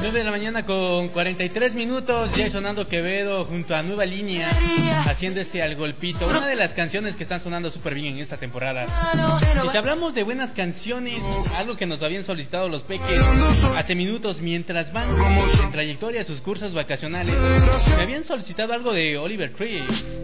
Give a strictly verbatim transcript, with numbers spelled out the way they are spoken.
nueve de la mañana con cuarenta y tres minutos, ya sonando Quevedo junto a Nueva Línea, haciendo este Al Golpito, una de las canciones que están sonando súper bien en esta temporada. Y si hablamos de buenas canciones, algo que nos habían solicitado los peques hace minutos mientras van en trayectoria a sus cursos vacacionales, me habían solicitado algo de Oliver Tree.